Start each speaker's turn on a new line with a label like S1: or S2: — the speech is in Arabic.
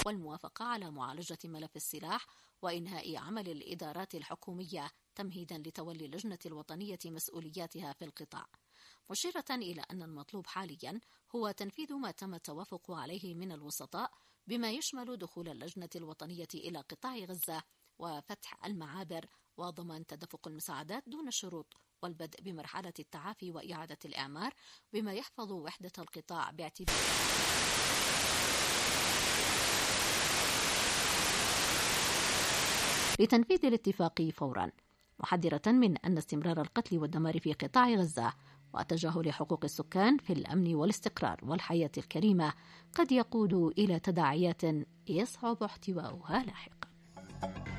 S1: والموافقة على معالجة ملف السلاح وإنهاء عمل الإدارات الحكومية تمهيدا لتولي اللجنة الوطنية مسؤولياتها في القطاع، مشيرة إلى أن المطلوب حاليا هو تنفيذ ما تم التوافق عليه من الوسطاء، بما يشمل دخول اللجنة الوطنية إلى قطاع غزة وفتح المعابر وضمان تدفق المساعدات دون شروط، والبدء بمرحلة التعافي وإعادة الإعمار بما يحفظ وحدة القطاع باعتبار لتنفيذ الاتفاق فورا، محذرة من أن استمرار القتل والدمار في قطاع غزة وتجاهل حقوق السكان في الأمن والاستقرار والحياة الكريمة قد يقود إلى تداعيات يصعب احتواؤها لاحقا.